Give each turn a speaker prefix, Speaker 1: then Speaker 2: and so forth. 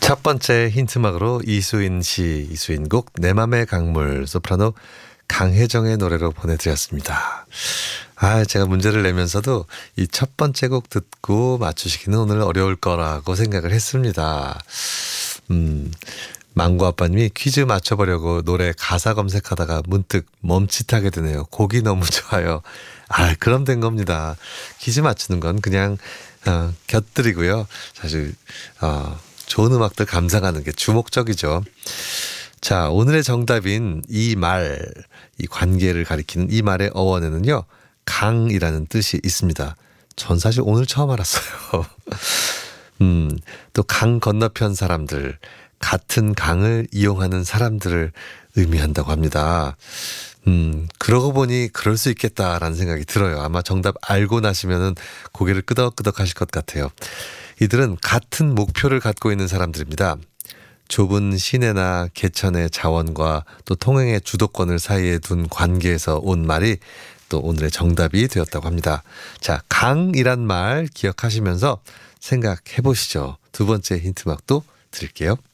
Speaker 1: 첫 번째 힌트막으로 이수인 씨, 이수인 곡 내 맘의 강물 소프라노 강혜정의 노래로 보내드렸습니다. 제가 문제를 내면서도 이 첫 번째 곡 듣고 맞추시기는 오늘 어려울 거라고 생각을 했습니다. 망고 아빠님이 퀴즈 맞춰보려고 노래 가사 검색하다가 문득 멈칫하게 되네요. 곡이 너무 좋아요. 그럼 된 겁니다. 퀴즈 맞추는 건 그냥 곁들이고요. 사실 좋은 음악들 감상하는 게 주목적이죠. 자, 오늘의 정답인 이 말, 이 관계를 가리키는 이 말의 어원에는요, 강이라는 뜻이 있습니다. 전 사실 오늘 처음 알았어요. 또 강 건너편 사람들, 같은 강을 이용하는 사람들을 의미한다고 합니다. 그러고 보니 그럴 수 있겠다라는 생각이 들어요. 아마 정답 알고 나시면은 고개를 끄덕끄덕 하실 것 같아요. 이들은 같은 목표를 갖고 있는 사람들입니다. 좁은 시내나 개천의 자원과 또 통행의 주도권을 사이에 둔 관계에서 온 말이 또 오늘의 정답이 되었다고 합니다. 자, 강이란 말 기억하시면서 생각해 보시죠. 두 번째 힌트막도 드릴게요.